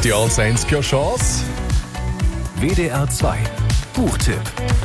Die All Saints Pure Chance. WDR 2 Buchtipp.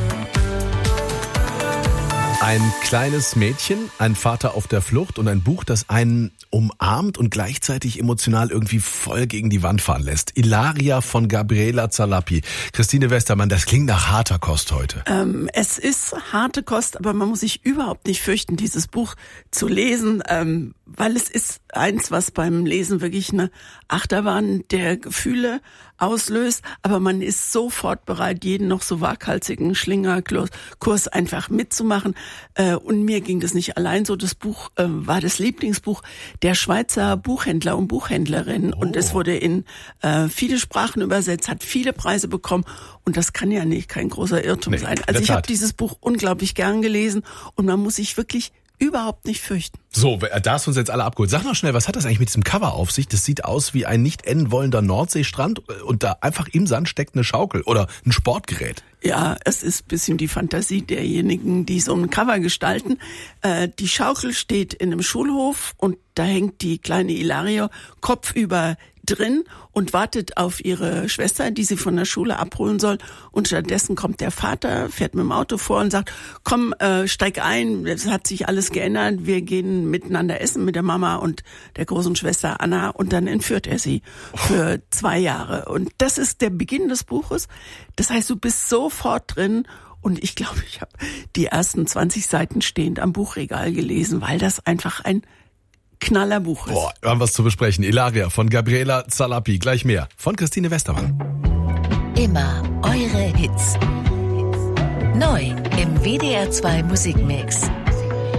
Ein kleines Mädchen, ein Vater auf der Flucht und ein Buch, das einen umarmt und gleichzeitig emotional irgendwie voll gegen die Wand fahren lässt. Ilaria von Gabriela Zalapi. Christine Westermann, das klingt nach harter Kost heute. Es ist harte Kost, aber man muss sich überhaupt nicht fürchten, dieses Buch zu lesen, weil es ist eins, was beim Lesen wirklich eine Achterbahn der Gefühle auslöst, aber man ist sofort bereit, jeden noch so waghalsigen Schlingerkurs einfach mitzumachen. Und mir ging das nicht allein so. Das Buch war das Lieblingsbuch der Schweizer Buchhändler und Buchhändlerinnen. Und es wurde in viele Sprachen übersetzt, hat viele Preise bekommen. Und das kann ja nicht kein großer Irrtum sein. Also ich habe dieses Buch unglaublich gern gelesen und man muss sich wirklich überhaupt nicht fürchten. So, da hast du uns jetzt alle abgeholt. Sag noch schnell, was hat das eigentlich mit diesem Cover auf sich? Das sieht aus wie ein nicht enden wollender Nordseestrand und da einfach im Sand steckt eine Schaukel oder ein Sportgerät. Ja, es ist ein bisschen die Fantasie derjenigen, die so ein Cover gestalten. Die Schaukel steht in einem Schulhof und da hängt die kleine Ilaria kopfüber drin und wartet auf ihre Schwester, die sie von der Schule abholen soll. Und stattdessen kommt der Vater, fährt mit dem Auto vor und sagt, komm, steig ein, es hat sich alles geändert, wir gehen miteinander essen mit der Mama und der großen Schwester Anna und dann entführt er sie für 2 Jahre. Und das ist der Beginn des Buches. Das heißt, du bist sofort drin. Und ich glaube, ich habe die ersten 20 Seiten stehend am Buchregal gelesen, weil das einfach ein Knallerbuch ist. Boah, wir haben was zu besprechen. Ilaria von Gabriela Zalapi. Gleich mehr von Christine Westermann. Immer eure Hits. Neu im WDR 2 Musikmix.